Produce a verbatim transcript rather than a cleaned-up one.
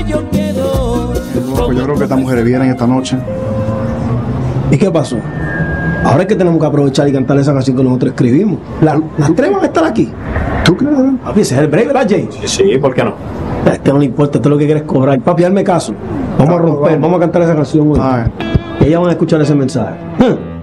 yo quiero. No, pues yo creo que estas mujeres vienen esta noche. ¿Y qué pasó? Ahora es que tenemos que aprovechar y cantar esa canción que nosotros escribimos. La- Las tres van a estar aquí. ¿Tú crees? Papi, ese es el break, ¿verdad, Jay? Sí, sí, ¿por qué no? A este no le importa, esto es lo que quieres cobrar. Papi, hazme caso. Vamos a romper, vamos a cantar esa canción hoy. Ay. Y ellas van a escuchar ese mensaje.